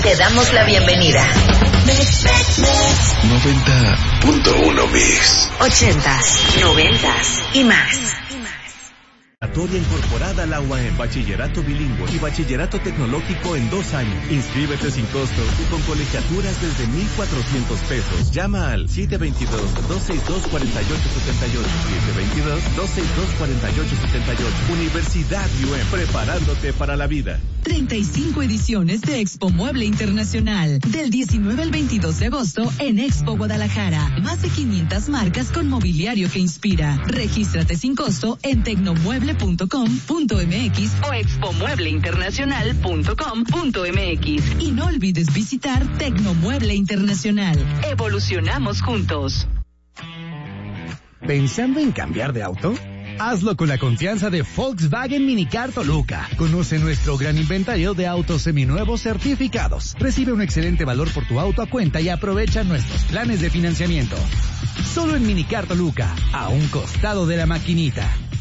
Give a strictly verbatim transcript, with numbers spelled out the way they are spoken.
Te damos la bienvenida. noventa punto uno Mix. Ochentas, noventas y más. Preparatoria incorporada al agua en bachillerato bilingüe y bachillerato tecnológico en dos años. Inscríbete sin costo y con colegiaturas desde mil cuatrocientos pesos. Llama al siete dos dos, dos seis dos, cuatro ocho siete ocho. siete dos dos, dos seis dos, cuatro ocho siete ocho. Universidad U M, preparándote para la vida. treinta y cinco ediciones de Expo Mueble Internacional. Del diecinueve al veintidós de agosto en Expo Guadalajara. Más de quinientas marcas con mobiliario que inspira. Regístrate sin costo en tecnomueble punto com punto m x o expomuebleinternacional punto com punto m x. Y no olvides visitar Tecnomueble Internacional. Evolucionamos juntos. ¿Pensando en cambiar de auto? Hazlo con la confianza de Volkswagen Minicar Toluca. Conoce nuestro gran inventario de autos seminuevos certificados. Recibe un excelente valor por tu auto a cuenta y aprovecha nuestros planes de financiamiento. Solo en Minicar Toluca, a un costado de la maquinita.